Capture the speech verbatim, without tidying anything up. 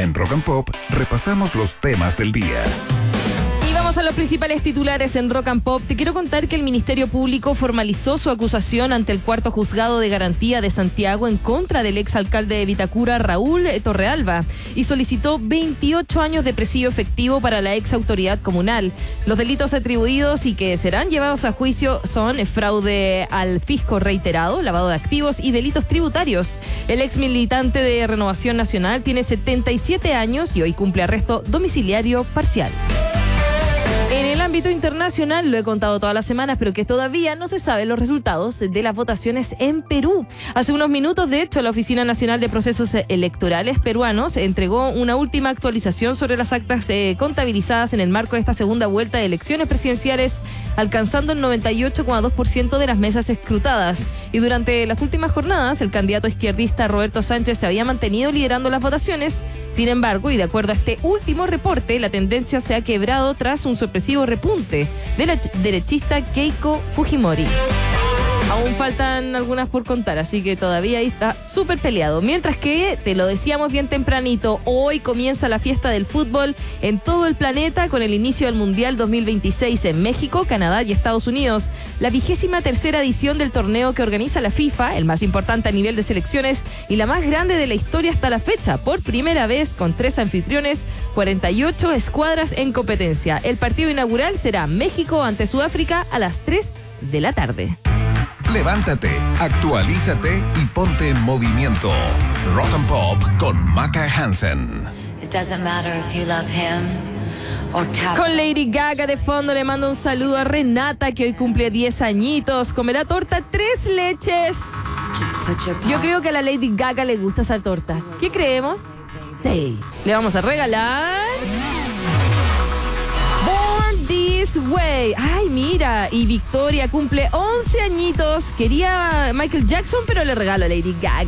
En Rock and Pop repasamos los temas del día. A los principales titulares en Rock and Pop, te quiero contar que el Ministerio Público formalizó su acusación ante el cuarto juzgado de garantía de Santiago en contra del exalcalde de Vitacura, Raúl Torrealba, y solicitó veintiocho años de presidio efectivo para la ex autoridad comunal. Los delitos atribuidos y que serán llevados a juicio son fraude al fisco reiterado, lavado de activos y delitos tributarios. El ex militante de Renovación Nacional tiene setenta y siete años y hoy cumple arresto domiciliario parcial. En el ámbito internacional, lo he contado todas las semanas, pero que todavía no se saben los resultados de las votaciones en Perú. Hace unos minutos, de hecho, la Oficina Nacional de Procesos Electorales Peruanos entregó una última actualización sobre las actas eh, contabilizadas en el marco de esta segunda vuelta de elecciones presidenciales, alcanzando el noventa y ocho coma dos por ciento de las mesas escrutadas. Y durante las últimas jornadas, el candidato izquierdista Roberto Sánchez se había mantenido liderando las votaciones. Sin embargo, y de acuerdo a este último reporte, la tendencia se ha quebrado tras un sorpresivo repunte de la derechista Keiko Fujimori. Aún faltan algunas por contar, así que todavía ahí está súper peleado. Mientras que, te lo decíamos bien tempranito, hoy comienza la fiesta del fútbol en todo el planeta con el inicio del Mundial dos mil veintiséis en México, Canadá y Estados Unidos. La vigésima tercera edición del torneo que organiza la FIFA, el más importante a nivel de selecciones y la más grande de la historia hasta la fecha. Por primera vez con tres anfitriones, cuarenta y ocho escuadras en competencia. El partido inaugural será México ante Sudáfrica a las tres de la tarde. Levántate, actualízate y ponte en movimiento. Rock and Pop con Maca Hansen. It doesn't matter if you love him or Cap- Con Lady Gaga de fondo le mando un saludo a Renata, que hoy cumple diez añitos. Comerá torta tres leches. Just put your Yo creo que a la Lady Gaga le gusta esa torta. ¿Qué creemos? Sí. Le vamos a regalar Born This Way. Ay, mira, y Victoria cumple once añitos. Quería Michael Jackson, pero le regalo a Lady Gaga.